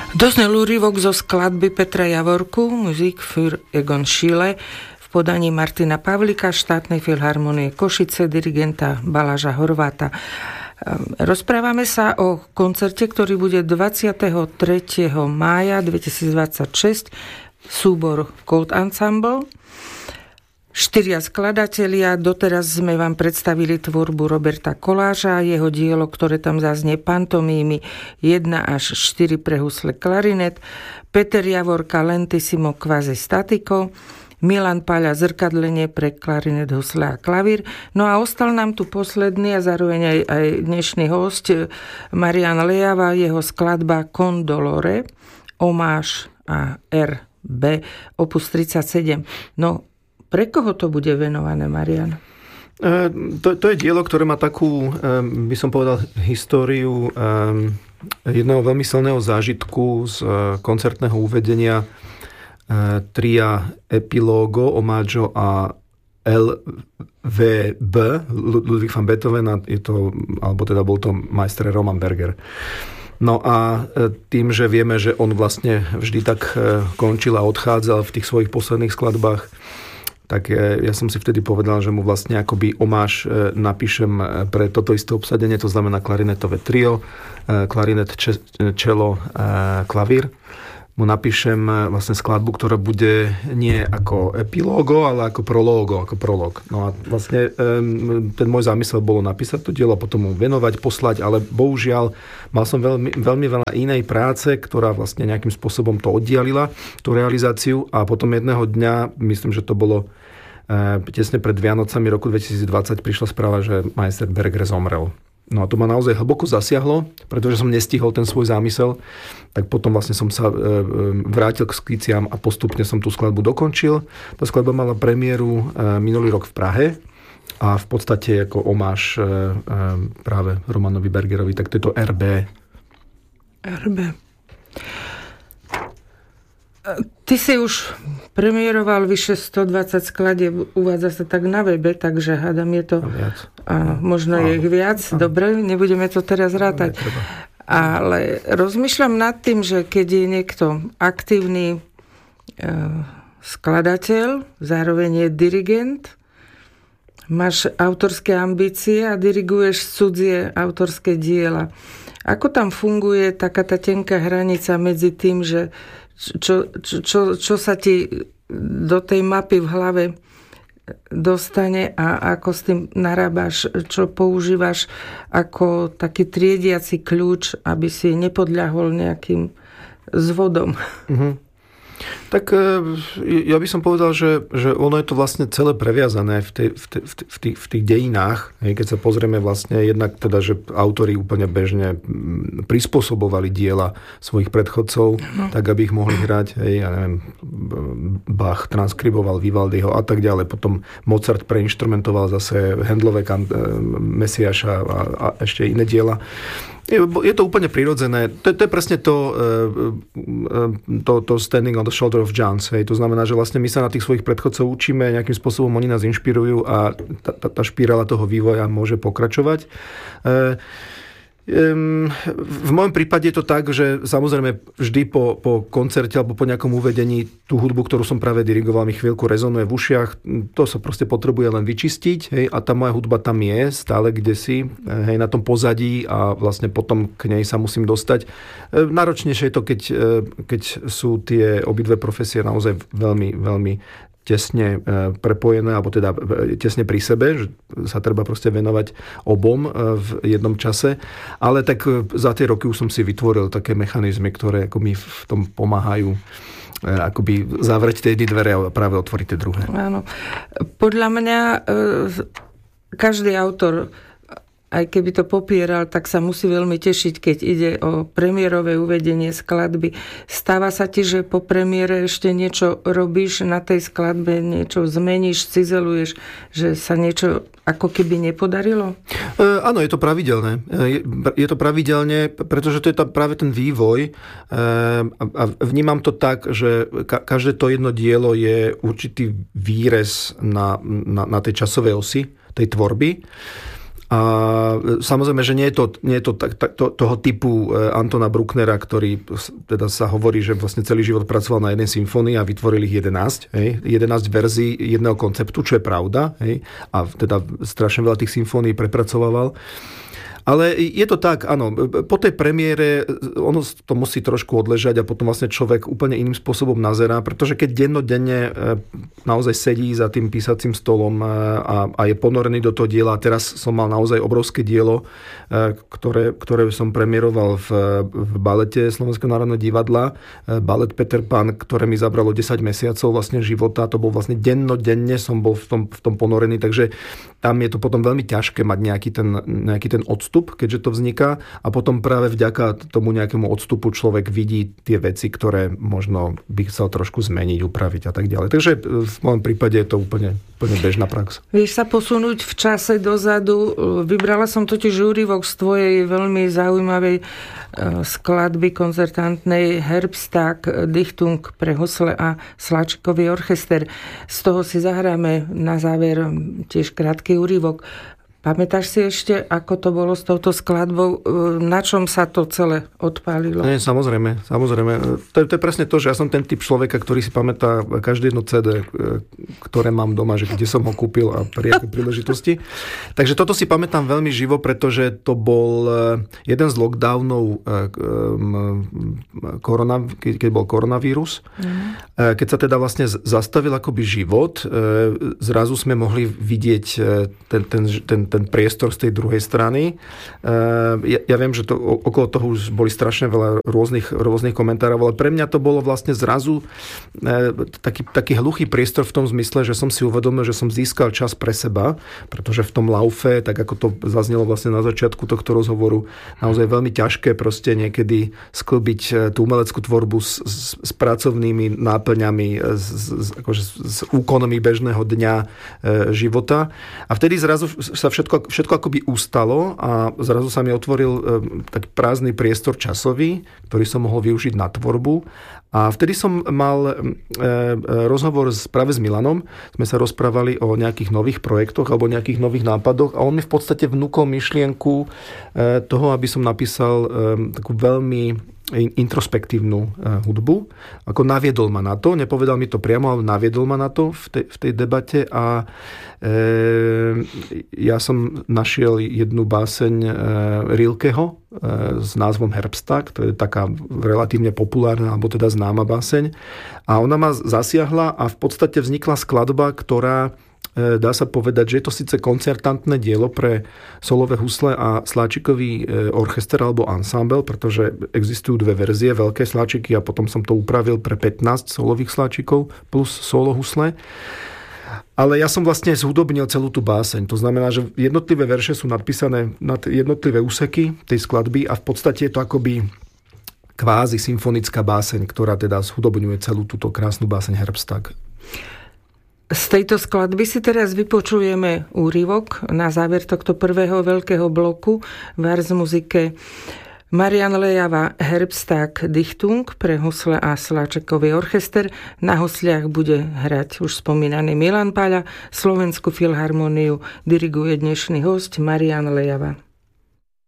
Doznel úryvok zo skladby Petra Javorku, Musik für Egon Schiele, v podaní Martina Pavlika, Štátnej filharmonie Košice, dirigenta Balaža Horváta. Rozprávame sa o koncerte, ktorý bude 23. mája 2026, súbor Cold Ensemble. 4 skladatelia, doteraz sme vám predstavili tvorbu Roberta Koláža, jeho dielo, ktoré tam zaznie, pantomímy 1 až 4 pre husle klarinet, Peter Javorka lentissimo quasi statico, Milan Paľa zrkadlenie pre klarinet, husle a klavír. No a ostal nám tu posledný a zároveň aj dnešný host Marian Lejava, jeho skladba Con Dolore, Hommage a RB, opus 37. No, pre koho to bude venované, Marian? To je dielo, ktoré má takú, by som povedal, históriu jedného veľmi silného zážitku z koncertného uvedenia tria Epilogo, Omaggio a LVB, Ludwig van Beethoven, je to, alebo teda bol to majster Roman Berger. No a tým, že vieme, že on vlastne vždy tak končil a odchádzal v tých svojich posledných skladbách, tak ja som si vtedy povedal, že mu vlastne akoby omáž napíšem pre toto isté obsadenie, to znamená klarinetové trio, klarinet, čelo, klavír. Mu napíšem vlastne skladbu, ktorá bude nie ako epilógo, ale ako prológ. No a vlastne ten môj zámysel bolo napísať to dielo, potom mu venovať, poslať, ale bohužiaľ mal som veľmi veľa inej práce, ktorá vlastne nejakým spôsobom to oddialila, tú realizáciu, a potom jedného dňa, myslím, že to bolo tesne pred Vianocami roku 2020, prišla správa, že majster Berger zomrel. No a to ma naozaj hlboko zasiahlo, pretože som nestihol ten svoj zámysel. Tak potom vlastne som sa vrátil k skiciám a postupne som tú skladbu dokončil. Tá skladba mala premiéru minulý rok v Prahe a v podstate ako omáž práve Romanovi Bergerovi, tak to je to RB. RB. Ty si už premiéroval vyše 120 skladieb, uvádza sa tak na webe, takže hádam je to... A možno je ich viac, dobre, nebudeme to teraz rátať. Ale rozmýšľam nad tým, že keď je niekto aktívny skladateľ, zároveň je dirigent, máš autorské ambície a diriguješ cudzie autorské diela. Ako tam funguje taká tá tenká hranica medzi tým, že čo sa ti do tej mapy v hlave dostane a ako s tým narábaš, čo používaš ako taký triediaci kľúč, aby si nepodľahol nejakým zvodom. Mm-hmm. Tak ja by som povedal, že ono je to vlastne celé previazané v tých dejinách. Keď sa pozrieme vlastne jednak teda, že autori úplne bežne prispôsobovali diela svojich predchodcov, tak aby ich mohli hrať. Ja neviem, Bach transkriboval Vivaldiho a tak ďalej. Potom Mozart preinštrumentoval zase Handlové Mesiáša a ešte iné diela. Je to úplne prirodzené. To je presne to standing on the shoulder of giants. To znamená, že vlastne my sa na tých svojich predchodcov učíme, nejakým spôsobom oni nás inšpirujú a tá špirála toho vývoja môže pokračovať. V mojom prípade je to tak, že samozrejme vždy po koncerte alebo po nejakom uvedení tú hudbu, ktorú som práve dirigoval, mi chvíľku rezonuje v ušiach. To sa proste potrebuje len vyčistiť, hej, a tá moja hudba tam je stále kdesi, hej, na tom pozadí, a vlastne potom k nej sa musím dostať. Náročnejšie je to, keď sú tie obidve profesie naozaj veľmi, veľmi tesne prepojené, alebo teda tesne pri sebe, že sa treba proste venovať obom v jednom čase. Ale tak za tie roky už som si vytvoril také mechanizmy, ktoré ako mi v tom pomáhajú akoby zavrieť tie jedny dvere a práve otvoriť tie druhé. Áno. Podľa mňa každý autor, aj keby to popieral, tak sa musí veľmi tešiť, keď ide o premiérové uvedenie skladby. Stáva sa ti, že po premiére ešte niečo robíš na tej skladbe, niečo zmeníš, cizeluješ, že sa niečo ako keby nepodarilo? Áno, je to pravidelné. Je to pravidelne, pretože to je práve ten vývoj. A vnímam to tak, že každé to jedno dielo je určitý výrez na tej časovej osi tej tvorby. A samozrejme, že nie je to toho typu Antona Brucknera, ktorý teda sa hovorí, že vlastne celý život pracoval na jednej symfónii a vytvoril ich 11. 11 verzií jedného konceptu, čo je pravda. A teda strašne veľa tých symfónií prepracovával. Ale je to tak, áno, po tej premiére ono to musí trošku odležať a potom vlastne človek úplne iným spôsobom nazerá, pretože keď dennodenne naozaj sedí za tým písacím stolom a je ponorený do toho diela, a teraz som mal naozaj obrovské dielo, ktoré som premiéroval v balete Slovenského národného divadla, balet Peter Pan, ktoré mi zabralo 10 mesiacov vlastne života, to bol vlastne dennodenne som bol v tom ponorený, takže tam je to potom veľmi ťažké mať nejaký ten odstup, keďže to vzniká a potom práve vďaka tomu nejakému odstupu človek vidí tie veci, ktoré možno by chcel trošku zmeniť, upraviť a tak ďalej. Takže v mojom prípade je to úplne bežná prax. Vieš sa posunúť v čase dozadu? Vybrala som totiž úryvok z tvojej veľmi zaujímavej skladby koncertantnej Herbsttag, Dichtung pre husle a Sláčikový orchester. Z toho si zahráme na záver tiež krátky úryvok. Pamätáš si ešte, ako to bolo s touto skladbou? Na čom sa to celé odpálilo? Nie, samozrejme. To je presne to, že ja som ten typ človeka, ktorý si pamätá každé jedno CD, ktoré mám doma, že kde som ho kúpil a pri akej príležitosti. Takže toto si pamätám veľmi živo, pretože to bol jeden z lockdownov, keď bol koronavírus. Keď sa teda vlastne zastavil akoby život, zrazu sme mohli vidieť ten priestor z tej druhej strany. Ja viem, že okolo toho už boli strašne veľa rôznych komentárov, ale pre mňa to bolo vlastne zrazu taký hluchý priestor v tom zmysle, že som si uvedomil, že som získal čas pre seba, pretože v tom laufe, tak ako to zaznelo vlastne na začiatku tohto rozhovoru, naozaj veľmi ťažké proste niekedy sklbiť tú umeleckú tvorbu s pracovnými náplňami, s úkonmi bežného dňa života. A vtedy zrazu sa všetko akoby ustalo a zrazu sa mi otvoril taký prázdny priestor časový, ktorý som mohol využiť na tvorbu. A vtedy som mal rozhovor práve s Milanom. Sme sa rozprávali o nejakých nových projektoch alebo nejakých nových nápadoch a on mi v podstate vnúkol myšlienku toho, aby som napísal takú veľmi introspektívnu hudbu. Ako naviedol ma na to, nepovedal mi to priamo, ale naviedol ma na to v tej debate a ja som našiel jednu báseň Rilkeho s názvom Herbsttag, to je taká relatívne populárna, alebo teda známa báseň. A ona ma zasiahla a v podstate vznikla skladba, ktorá dá sa povedať, že je to síce koncertantné dielo pre solové husle a sláčikový orchester alebo ensemble, pretože existujú dve verzie, veľké sláčiky a potom som to upravil pre 15 solových sláčikov plus solo husle. Ale ja som vlastne zhudobnil celú tú báseň. To znamená, že jednotlivé verše sú nadpísané na jednotlivé úseky tej skladby a v podstate je to akoby kvázi symfonická báseň, ktorá teda zhudobňuje celú túto krásnu báseň Herbsttag. Z tejto skladby si teraz vypočujeme úryvok na záver tohto prvého veľkého bloku v Ars Musike. Marian Lejava Herbsttag Dichtung pre husle a Sláčikový orchester. Na husliach bude hrať už spomínaný Milan Páľa. Slovenskú filharmóniu diriguje dnešný hosť Marian Lejava.